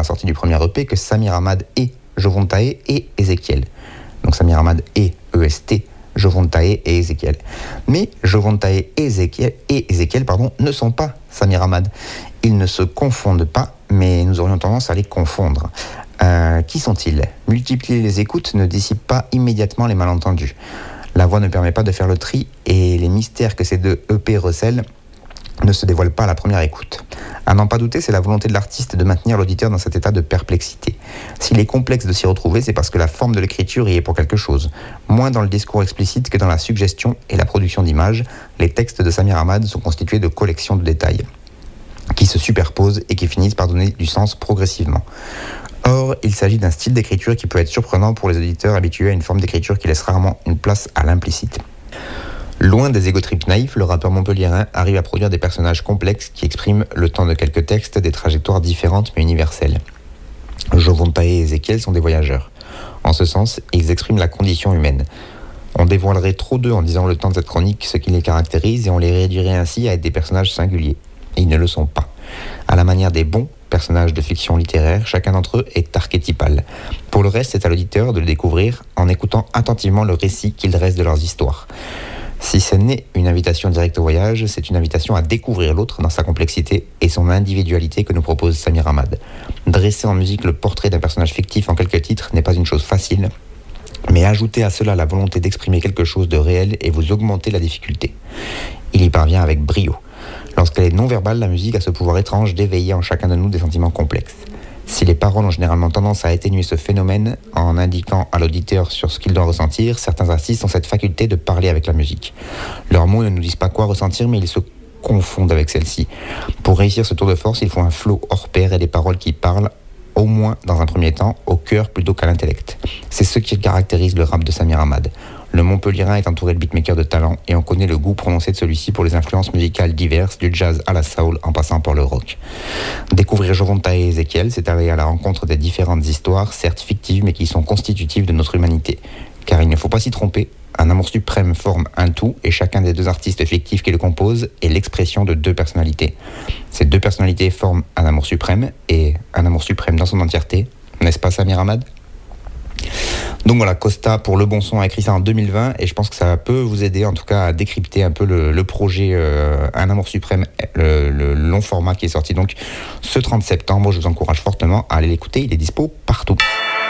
la sortie du premier EP que Samir Ahmad et Jovontae et Ezekiel. Donc Samir Ahmad et EST, Jovontae et Ezekiel. Mais Jovontae et Ezekiel ne sont pas Samir Ahmad. Ils ne se confondent pas, mais nous aurions tendance à les confondre. Qui sont-ils ? Multiplier les écoutes ne dissipe pas immédiatement les malentendus. La voix ne permet pas de faire le tri et les mystères que ces deux EP recèlent ne se dévoilent pas à la première écoute. À n'en pas douter, c'est la volonté de l'artiste de maintenir l'auditeur dans cet état de perplexité. S'il est complexe de s'y retrouver, c'est parce que la forme de l'écriture y est pour quelque chose. Moins dans le discours explicite que dans la suggestion et la production d'images, les textes de Samir Ahmad sont constitués de collections de détails qui se superposent et qui finissent par donner du sens progressivement. Or, il s'agit d'un style d'écriture qui peut être surprenant pour les auditeurs habitués à une forme d'écriture qui laisse rarement une place à l'implicite. Loin des égotrips naïfs, le rappeur montpelliérain arrive à produire des personnages complexes qui expriment, le temps de quelques textes, des trajectoires différentes mais universelles. Jovontae et Ezekiel sont des voyageurs. En ce sens, ils expriment la condition humaine. On dévoilerait trop d'eux en disant le temps de cette chronique ce qui les caractérise et on les réduirait ainsi à être des personnages singuliers. Et ils ne le sont pas. À la manière des bons personnages de fiction littéraire, chacun d'entre eux est archétypal. Pour le reste, c'est à l'auditeur de le découvrir en écoutant attentivement le récit qu'ils dressent de leurs histoires. Si ce n'est une invitation directe au voyage, c'est une invitation à découvrir l'autre dans sa complexité et son individualité que nous propose Samir Ahmad. Dresser en musique le portrait d'un personnage fictif en quelques titres n'est pas une chose facile, mais ajouter à cela la volonté d'exprimer quelque chose de réel et vous augmenter la difficulté. Il y parvient avec brio. Lorsqu'elle est non-verbale, la musique a ce pouvoir étrange d'éveiller en chacun de nous des sentiments complexes. Si les paroles ont généralement tendance à atténuer ce phénomène en indiquant à l'auditeur sur ce qu'il doit ressentir, certains artistes ont cette faculté de parler avec la musique. Leurs mots ne nous disent pas quoi ressentir, mais ils se confondent avec celle-ci. Pour réussir ce tour de force, il faut un flow hors pair et des paroles qui parlent, au moins dans un premier temps, au cœur plutôt qu'à l'intellect. C'est ce qui caractérise le rap de Samir Ahmad. Le Montpelliérain est entouré de beatmakers de talent et on connaît le goût prononcé de celui-ci pour les influences musicales diverses, du jazz à la soul en passant par le rock. Découvrir Jovontae et Ezekiel, c'est aller à la rencontre des différentes histoires, certes fictives, mais qui sont constitutives de notre humanité. Car il ne faut pas s'y tromper, un amour suprême forme un tout et chacun des deux artistes fictifs qui le composent est l'expression de deux personnalités. Ces deux personnalités forment un amour suprême et un amour suprême dans son entièreté, n'est-ce pas Samir Ahmad ? Donc voilà, Costa pour Le Bon Son a écrit ça en 2020 et je pense que ça peut vous aider en tout cas à décrypter un peu le projet Un Amour Suprême, le long format qui est sorti donc ce 30 septembre. Je vous encourage fortement à aller l'écouter, il est dispo partout.